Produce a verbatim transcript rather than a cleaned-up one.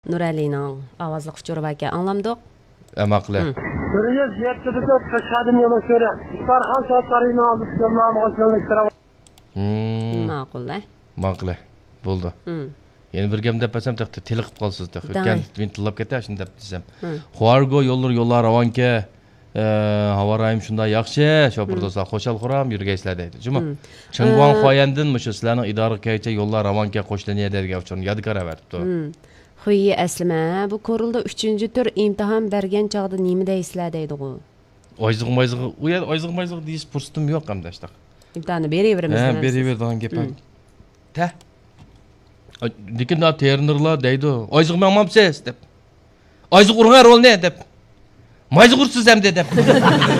Nuralining ovozli uçurup aka anglamdiq. Maqli. Biriniz yetkizib qishadin yo'l ko'ra. Farxon soatlarini olib kelmam ochilib Hmm. Ma'qul-a. Maqli. Bo'ldi. Yana bir gap depasam taxta tili qilib qolsiz tax. O'tgan men tillab ketay shunda deb desam. Xuargo yo'llar yo'llar ravonka havo rayim shunda yaxshi, shopir do'stlar xo'shal xuram yurgaysizlar deydi. Juma. Chingwon qo'yandin mushu sizlarning idora kaycha yo'llar ravonka qo'shlanadi degan uchun yodgor avatibdi. Xuyi aslima bu ko'rildi uchinchi tur imtihon bergan chog'da nima deysizlar deydi u. Oyziq moyziq, u yer oyziq moyziq deyish fursatım yo'q hamdashlar. İmtihonni beraveramiz. Ha, beraveradigan gap. Ta. Lekin da ternerlar deydi. Oyziq mamamsiz deb. Oyziq urgan rol ne deb. Mayziq ursiz ham deb.